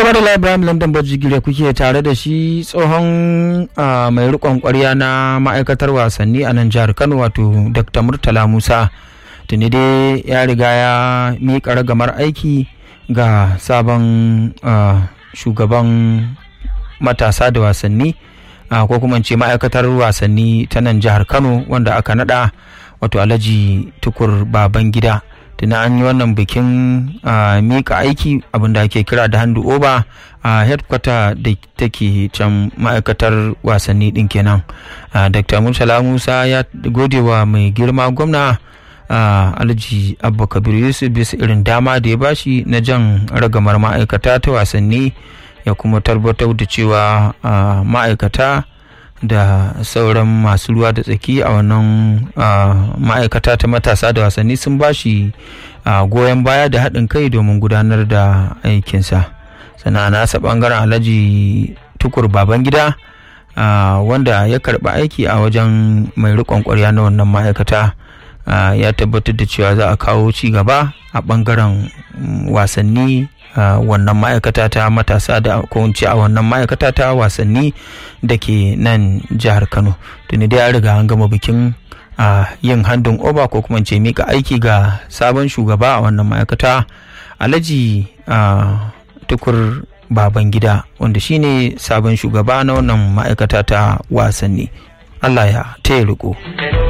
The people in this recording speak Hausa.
da Ibrahim London Bajigire kuke tare da shi tsohon mai rikon kwarya na ma'aikatar wasanni a nan jihar Kano wato Dr. Murtala Musa. Tuni dai ya riga ya miƙa ragamar aiki ga sabon shugaban matasa da wasanni ko kuma ce ma'aikatar wasanni ta nan jihar Kano wanda aka nada wato Alhaji Tukur Babangida. Tuna an yi wannan bikin mika aiki abinda ake kira da hand over a headquarter da take can ma'aikatar wasanni din kenan. Dr. Murtala Musa ya gode wa mai girma gwamna Alhaji Abba Kabir Yusuf bisa irin dama da ya bashi na jan ragamar ma'aikata ta wasanni, ya kuma tabbatar da cewa ma'aikata da sauran masu ruwa da tsaki a wannan ma'aikata ta matasa da wasanni sun bashi goyon baya da haɗin kai domin gudanar da aikinsa. Sannan nasa ɓangaren Alhaji Tukur Babangida wanda ya karɓi aiki a wajen mai riƙon ƙwarya na wannan ma'aikata ya tabbatar da cewa za a kawo ci gaba a ɓangaren wasanni wannan ma'aikata ta matasa da kowace a wannan ma'aikata ta wasanni da ke nan jihar Kano. Tuni dai ya riga an gama bikin yin handin oba ko kuma ce mika aiki ga sabon shugaba a wannan ma'aikata Alhaji Tukur Babangida wanda shine sabon shugaba na wannan ma'aikata ta wasanni. Allah ya taya riko.